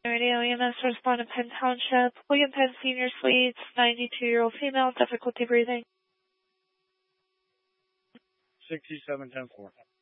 Radio EMS respond to Penn Township, William Penn Senior Suites, 92-year-old female, difficulty breathing. 6710-4.